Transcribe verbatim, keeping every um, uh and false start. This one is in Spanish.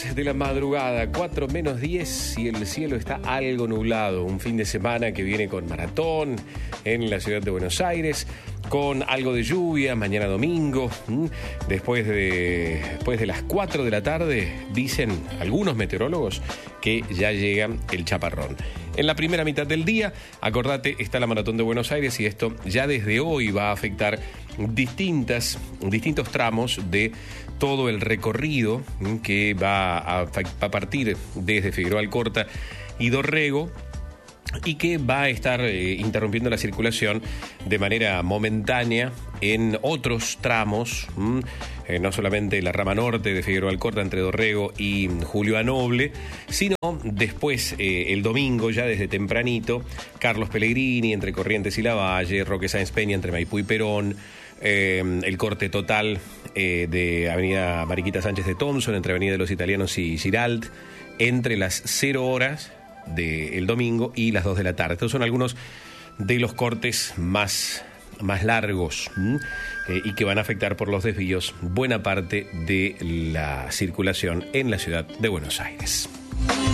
diez de la madrugada, cuatro menos diez, y el cielo está algo nublado. Un fin de semana que viene con maratón en la ciudad de Buenos Aires, con algo de lluvia mañana domingo. Después de, después de las cuatro de la tarde, dicen algunos meteorólogos que ya llega el chaparrón. En la primera mitad del día, acordate, está la maratón de Buenos Aires y esto ya desde hoy va a afectar distintas, distintos tramos de todo el recorrido que va a, a partir desde Figueroa Alcorta y Dorrego, y que va a estar eh, interrumpiendo la circulación de manera momentánea en otros tramos, ¿m? Eh, no solamente la rama norte de Figueroa Alcorta entre Dorrego y Julio Anoble, sino después eh, el domingo ya desde tempranito, Carlos Pellegrini entre Corrientes y Lavalle, Roque Sáenz Peña entre Maipú y Perón, eh, el corte total eh, de Avenida Mariquita Sánchez de Thompson entre Avenida de los Italianos y Giralt entre las cero horas del domingo y las dos de la tarde. Estos son algunos de los cortes más, más largos eh, y que van a afectar por los desvíos buena parte de la circulación en la ciudad de Buenos Aires.